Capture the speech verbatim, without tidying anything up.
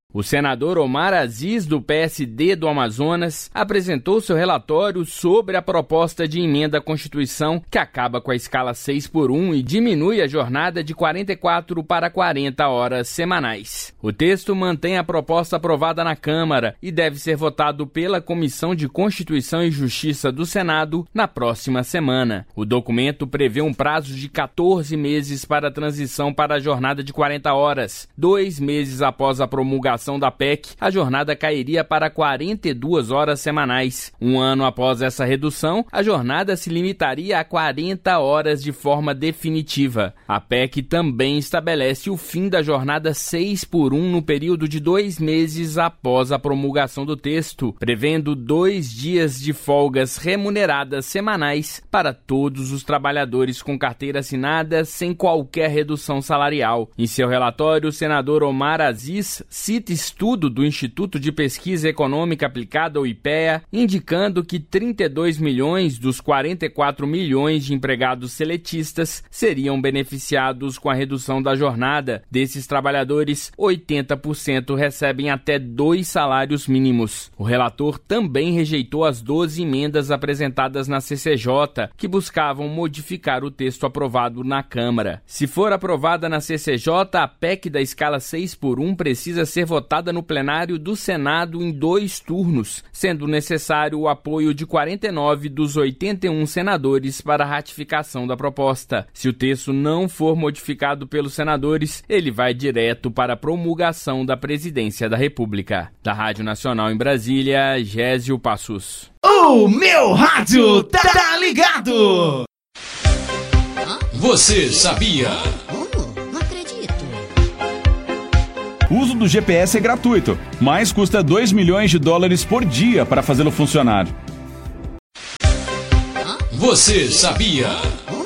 O senador Omar Aziz, do P S D do Amazonas, apresentou seu relatório sobre a proposta de emenda à Constituição que acaba com a escala seis por um e diminui a jornada de quarenta e quatro para quarenta horas semanais. O texto mantém a proposta aprovada na Câmara e deve ser votado pela Comissão de Constituição e Justiça do Senado na próxima semana. O documento prevê um prazo de quatorze meses para a transição para a jornada de quarenta horas. Dois meses após a promulgação da P E C, a jornada cairia para quarenta e duas horas semanais. Um ano após essa redução, a jornada se limitaria a quarenta horas de forma definitiva. A P E C também estabelece o fim da jornada seis por um no período de dois meses após a promulgação do texto, prevendo dois dias de folgas remuneradas semanais para todos os trabalhadores com carteira assinada sem qualquer redução salarial. Em seu relatório, o senador Omar Aziz cita estudo do Instituto de Pesquisa Econômica Aplicada, o I P E A, indicando que trinta e dois milhões dos quarenta e quatro milhões de empregados seletistas seriam beneficiados com a redução da jornada. Desses trabalhadores, oitenta por cento recebem até dois salários mínimos. O relator também rejeitou as doze emendas apresentadas na C C J, que buscavam modificar o texto aprovado na Câmara. Se for aprovada na C C J, a P E C da escala seis por um precisa ser votada no plenário do Senado em dois turnos, sendo necessário o apoio de quarenta e nove dos oitenta e um senadores para a ratificação da proposta. Se o texto não for modificado pelos senadores, ele vai direto para a promulgação da Presidência da República. Da Rádio Nacional em Brasília, Gésio Passos. O meu rádio tá ligado! Você sabia? O uso do G P S é gratuito, mas custa dois milhões de dólares por dia para fazê-lo funcionar. Você sabia?